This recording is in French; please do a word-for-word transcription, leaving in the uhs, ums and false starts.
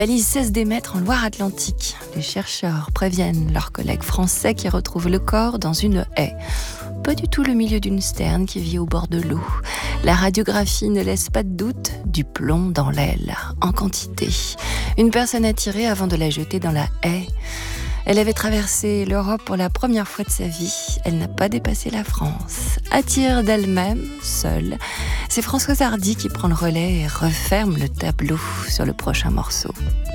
Valise cesse d'émettre en Loire-Atlantique. Les chercheurs préviennent leurs collègues français qui retrouvent le corps dans une haie. Pas du tout le milieu d'une sterne qui vit au bord de l'eau. La radiographie ne laisse pas de doute, du plomb dans l'aile, en quantité. Une personne a tiré avant de la jeter dans la haie. Elle avait traversé l'Europe pour la première fois de sa vie. Elle n'a pas dépassé la France. À tire d'elle-même, seule, c'est Françoise Hardy qui prend le relais et referme le tableau sur le prochain morceau.